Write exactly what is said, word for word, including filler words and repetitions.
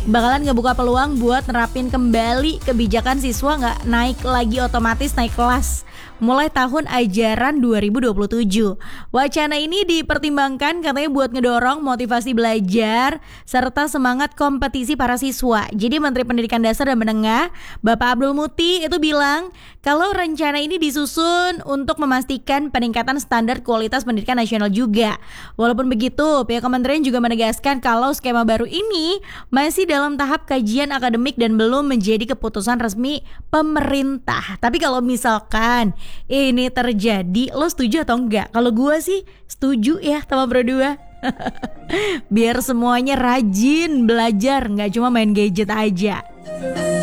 bakalan ngebuka peluang buat nerapin kembali kebijakan siswa nggak naik lagi otomatis naik kelas mulai tahun ajaran dua ribu dua puluh tujuh. Wacana ini dipertimbangkan katanya buat ngedorong motivasi belajar serta semangat kompetisi para siswa. Jadi Menteri Pendidikan Dasar dan Menengah Bapak Abdul Muti itu bilang kalau rencana ini disusun untuk memastikan peningkatan standar kualitas pendidikan nasional juga. Walaupun begitu, pihak kementerian juga menegaskan kalau skema baru ini masih dalam tahap kajian akademik dan belum menjadi keputusan resmi pemerintah. Tapi kalau misalkan ini terjadi, lo setuju atau enggak? Kalau gue sih setuju ya sama berdua. Biar semuanya rajin belajar, nggak cuma main gadget aja.